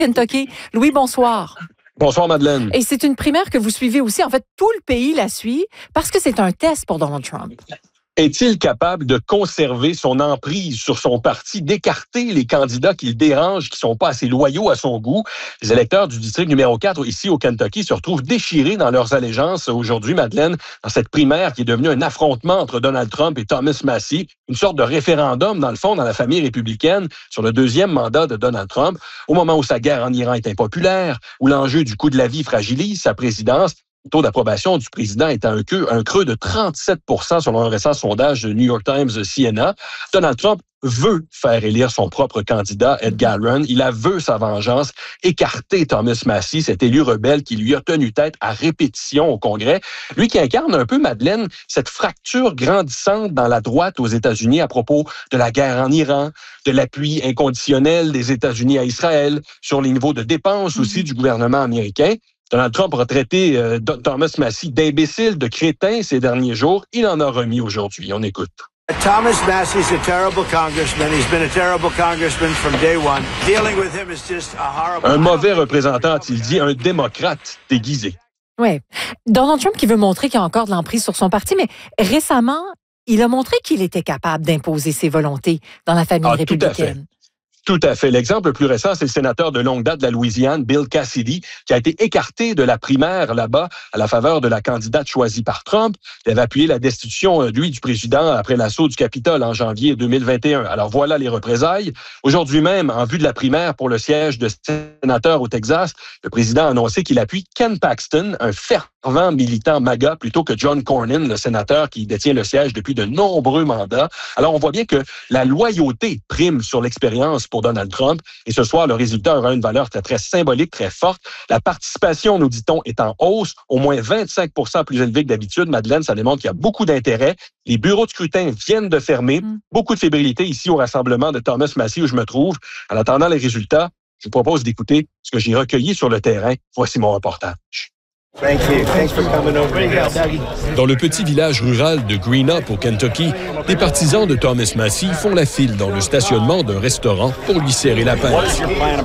Kentucky. Louis, bonsoir. Bonsoir, Madeleine. Et c'est une primaire que vous suivez aussi. En fait, tout le pays la suit parce que c'est un test pour Donald Trump. Est-il capable de conserver son emprise sur son parti, d'écarter les candidats qui le dérangent, qui sont pas assez loyaux à son goût? Les électeurs du district numéro 4, ici au Kentucky, se retrouvent déchirés dans leurs allégeances aujourd'hui, Madeleine, dans cette primaire qui est devenue un affrontement entre Donald Trump et Thomas Massie, une sorte de référendum, dans le fond, dans la famille républicaine, sur le deuxième mandat de Donald Trump, au moment où sa guerre en Iran est impopulaire, où l'enjeu du coût de la vie fragilise sa présidence. Le taux d'approbation du président est à un creux de 37 % selon un récent sondage de New York Times Siena. Donald Trump veut faire élire son propre candidat, Ed Galbraith. Il veut sa vengeance, écarter Thomas Massie, cet élu rebelle qui lui a tenu tête à répétition au Congrès. Lui qui incarne un peu, Madeleine, cette fracture grandissante dans la droite aux États-Unis à propos de la guerre en Iran, de l'appui inconditionnel des États-Unis à Israël, sur les niveaux de dépenses aussi du gouvernement américain. Donald Trump a traité Thomas Massie d'imbécile, de crétin ces derniers jours. Il en a remis aujourd'hui. On écoute. Thomas Massie's a terrible congressman. He's been a terrible congressman from day one. Dealing with him is just a horrible... Un mauvais représentant, a-t-il dit, un démocrate déguisé. Oui. Donald Trump qui veut montrer qu'il a encore de l'emprise sur son parti, mais récemment, il a montré qu'il était capable d'imposer ses volontés dans la famille républicaine. Tout à fait. L'exemple le plus récent, c'est le sénateur de longue date de la Louisiane, Bill Cassidy, qui a été écarté de la primaire là-bas à la faveur de la candidate choisie par Trump. Il avait appuyé la destitution, lui, du président après l'assaut du Capitole en janvier 2021. Alors voilà les représailles. Aujourd'hui même, en vue de la primaire pour le siège de sénateur au Texas, le président a annoncé qu'il appuie Ken Paxton, un fervent militant MAGA, plutôt que John Cornyn, le sénateur qui détient le siège depuis de nombreux mandats. Alors on voit bien que la loyauté prime sur l'expérience pour Donald Trump. Et ce soir, le résultat aura une valeur très, très symbolique, très forte. La participation, nous dit-on, est en hausse, au moins 25 % plus élevée que d'habitude. Madeleine, ça démontre qu'il y a beaucoup d'intérêt. Les bureaux de scrutin viennent de fermer. Beaucoup de fébrilité ici au rassemblement de Thomas Massie où je me trouve. En attendant les résultats, je vous propose d'écouter ce que j'ai recueilli sur le terrain. Voici mon reportage. Thank you. Thanks for coming over. Dans le petit village rural de Green Up, au Kentucky, les partisans de Thomas Massie font la file dans le stationnement d'un restaurant pour lui serrer la pince.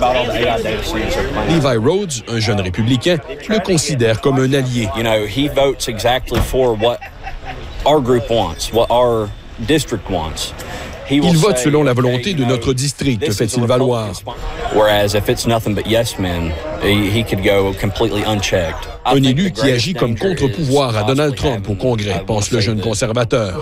Levi Rhodes, un jeune républicain, le considère comme un allié. You know, he votes exactly for what our group wants, what our district wants. Il vote selon la volonté de notre district, fait-il valoir. Un élu qui agit comme contre-pouvoir à Donald Trump au Congrès, pense le jeune conservateur.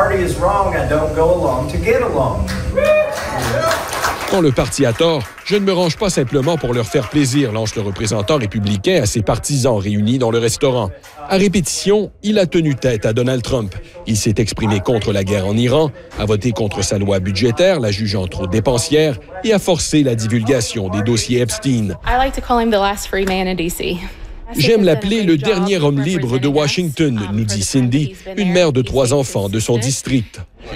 Quand le parti a tort, je ne me range pas simplement pour leur faire plaisir, lance le représentant républicain à ses partisans réunis dans le restaurant. À répétition, il a tenu tête à Donald Trump. Il s'est exprimé contre la guerre en Iran, a voté contre sa loi budgétaire, la jugeant trop dépensière, et a forcé la divulgation des dossiers Epstein. J'aime l'appeler le dernier homme libre de Washington, nous dit Cindy, une mère de 3 enfants de son district.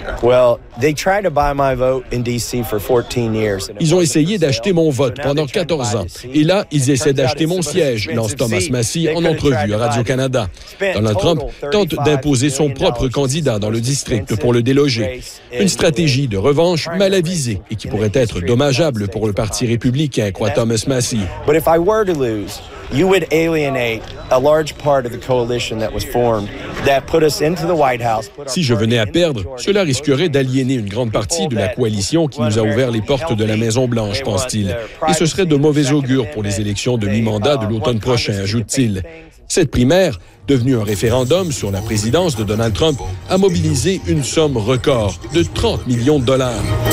Ils ont essayé d'acheter mon vote pendant 14 ans. Et là, ils essaient d'acheter mon siège, lance Thomas Massie en entrevue à Radio-Canada. Donald Trump tente d'imposer son propre candidat dans le district pour le déloger. Une stratégie de revanche mal avisée et qui pourrait être dommageable pour le Parti républicain, croit Thomas Massie. You would alienate a large part of the coalition that was formed that put us into the White House. Si je venais à perdre, cela risquerait d'aliéner une grande partie de la coalition qui nous a ouvert les portes de la Maison-Blanche, pense-t-il. Et ce serait de mauvais augure pour les élections de mi-mandat de l'automne prochain, ajoute-t-il. Cette primaire, devenue un référendum sur la présidence de Donald Trump, a mobilisé une somme record de 30 millions de dollars.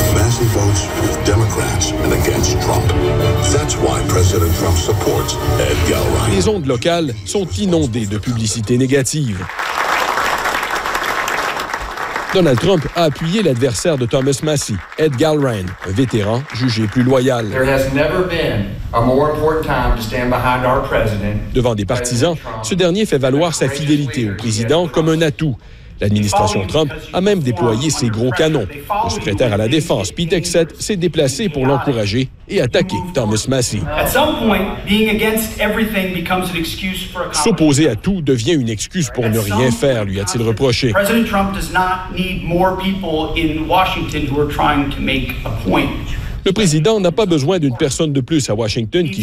Les ondes locales sont inondées de publicités négatives. Donald Trump a appuyé l'adversaire de Thomas Massie, Ed Galbraith, un vétéran jugé plus loyal. Devant des partisans, ce dernier fait valoir sa fidélité au président comme un atout. L'administration Trump a même déployé ses gros canons. Le secrétaire à la Défense, Pete Hegseth, s'est déplacé pour l'encourager et attaquer Thomas Massie. S'opposer à tout devient une excuse pour ne rien faire, lui a-t-il reproché. Le président n'a pas besoin d'une personne de plus à Washington qui